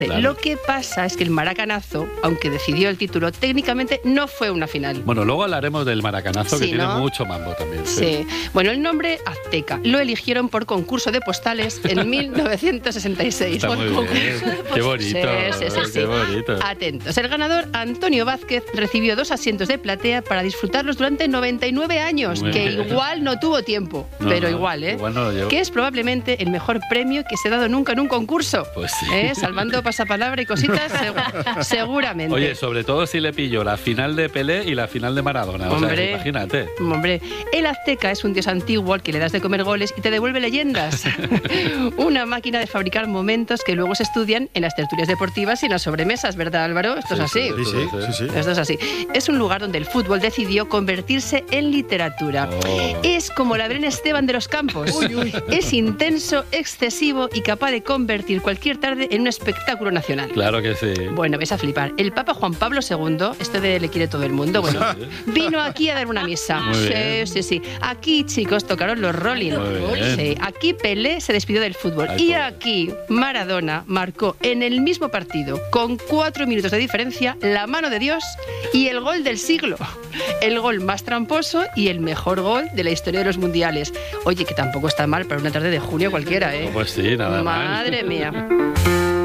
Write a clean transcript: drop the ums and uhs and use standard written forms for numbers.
Claro. Lo que pasa es que el maracanazo, aunque decidió el título, técnicamente no fue una final. Bueno, luego hablaremos del maracanazo, Sí, que tiene ¿no? mucho mambo también. Sí. Bueno, el nombre Azteca lo eligieron por concurso de postales en 1966. Está muy bien. Qué bonito. Sí. Qué bonito. Atentos. El ganador, Antonio Vázquez, recibió 2 asientos de platea para disfrutarlos durante 99 años, Muy que bien. igual no tuvo tiempo, No, pero no, igual, ¿eh? igual no lo llevo. Que es probablemente el mejor premio que se ha dado nunca en un concurso. Pues sí. Salvando pasapalabra y cositas, seguramente. Oye, sobre todo si le pillo la final de Pelé y la final de Maradona. O sea, Hombre. imagínate. Hombre, el Azteca es un dios antiguo al que le das de comer goles y te devuelve leyendas. Una máquina de fabricar momentos que luego se estudian en las tertulias deportivas y en las sobremesas, ¿verdad, Álvaro? Esto es así. Sí. Esto es así. Es un lugar donde el fútbol decidió convertirse en literatura. Oh. Es como la Belén Esteban de los campos. Es intenso, excesivo y capaz de convertir cualquier tarde en un espectáculo nacional. Claro que sí. Bueno, vais a flipar. El Papa Juan Pablo II, esto de le quiere todo el mundo, bueno, vino aquí a dar una misa. Muy bien. Sí. Aquí, chicos, tocaron los Rolling. Muy bien. Sí. Aquí Pelé se despidió del fútbol. Ay, Y pobre. aquí Maradona marcó en el mismo partido, con 4 minutos de diferencia, la mano de Dios y el gol del siglo. El gol más tramposo y el mejor gol de la historia de los mundiales. Oye, que tampoco está mal para una tarde de junio cualquiera, ¿eh? Pues sí, nada mal. Madre mía.